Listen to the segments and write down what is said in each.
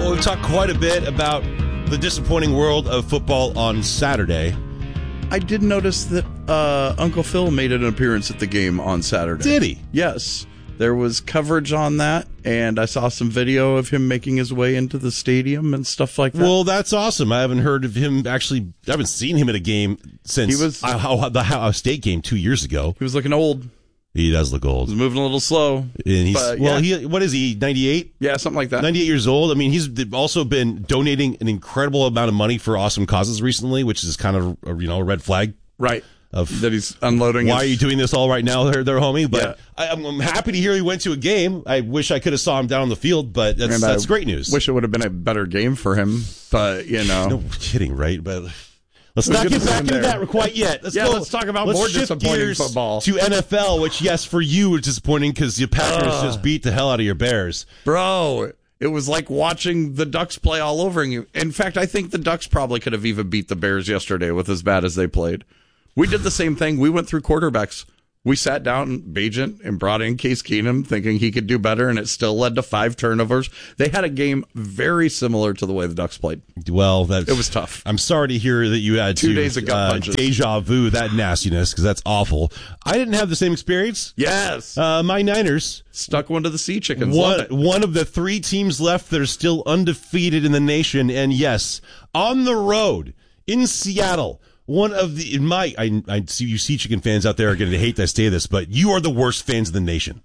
Well, we talked quite a bit about the disappointing world of football on Saturday. I did notice that Uncle Phil made an appearance at the game on Saturday. Did he? Yes. There was coverage on that, and I saw some video of him making his way into the stadium and stuff like that. Well, that's awesome. I haven't heard of him actually. I haven't seen him at a game since the Ohio State game 2 years ago. He was looking old. He does look old. He was moving a little slow. And he's, what is he, 98? Yeah, something like that. 98 years old. I mean, he's also been donating an incredible amount of money for awesome causes recently, which is kind of, a red flag. Right. That he's unloading. Why are you doing this all right now, there, homie? But yeah. I'm happy to hear he went to a game. I wish I could have saw him down on the field, but that's great news. Wish it would have been a better game for him, but No kidding, right? But let's not get back into that quite yet. Let's talk about more disappointing football. To NFL, which, yes, for you was disappointing because the Packers just beat the hell out of your Bears. Bro, it was like watching the Ducks play all over you. In fact, I think the Ducks probably could have even beat the Bears yesterday with as bad as they played. We did the same thing. We went through quarterbacks. We sat down Bagent and brought in Case Keenum thinking he could do better, and it still led to 5 turnovers. They had a game very similar to the way the Ducks played. Well, it was tough. I'm sorry to hear that you had 2 days of gut punches. Deja vu, that nastiness, because that's awful. I didn't have the same experience. Yes. My Niners stuck one to the Sea Chickens. One of the 3 teams left that are still undefeated in the nation, and yes, on the road in Seattle. One of the I see you Sea Chicken fans out there are going to hate that I say this, but you are the worst fans in the nation.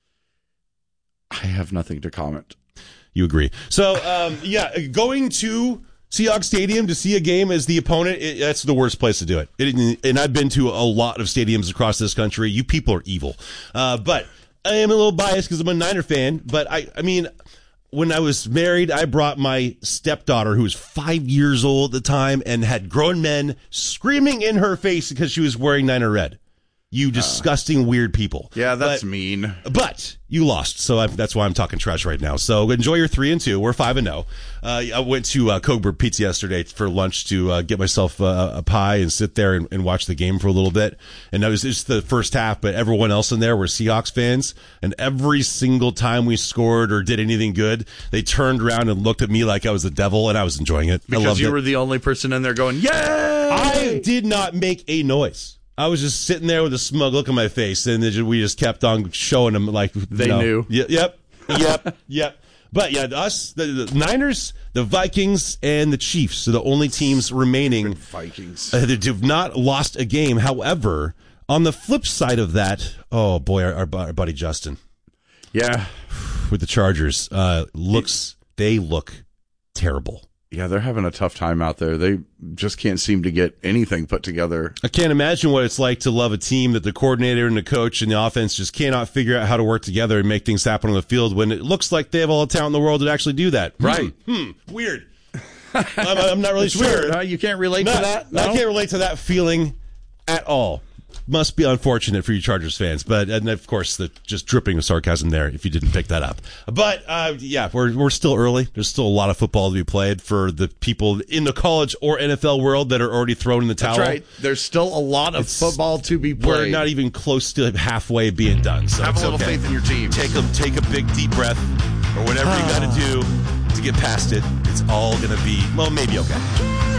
I have nothing to comment. You agree? So, going to Seahawks Stadium to see a game as the opponent, that's the worst place to do it. And I've been to a lot of stadiums across this country. You people are evil. But I am a little biased because I'm a Niner fan. But I mean, when I was married, I brought my stepdaughter, who was 5 years old at the time, and had grown men screaming in her face because she was wearing Niner red. You disgusting, weird people. Yeah, that's mean. But you lost, so that's why I'm talking trash right now. So enjoy your 3-2. We're 5-0. I went to Cobra Pizza yesterday for lunch to get myself a pie and sit there and watch the game for a little bit. And it was just the first half, but everyone else in there were Seahawks fans. And every single time we scored or did anything good, they turned around and looked at me like I was the devil, and I was enjoying it. Because you were the only person in there going, yay! I did not make a noise. I was just sitting there with a smug look on my face, and we just kept on showing them like they knew. Yep. But yeah, us, the Niners, the Vikings, and the Chiefs are the only teams remaining. Vikings that have not lost a game. However, on the flip side of that, oh boy, our buddy Justin, with the Chargers, they look terrible. Yeah, they're having a tough time out there. They just can't seem to get anything put together. I can't imagine what it's like to love a team that the coordinator and the coach and the offense just cannot figure out how to work together and make things happen on the field when it looks like they have all the talent in the world to actually do that. Right. Weird. I'm not really sure. Weird, huh? You can't relate to that? No? I can't relate to that feeling at all. Must be unfortunate for you Chargers fans, and of course, just dripping with sarcasm there if you didn't pick that up. But we're still early. There's still a lot of football to be played for the people in the college or NFL world that are already thrown in the towel. That's right. There's still a lot of football to be played. We're not even close to halfway being done. So have a little faith in your team. Take a big deep breath or whatever you got to do to get past it. It's all going to be maybe okay.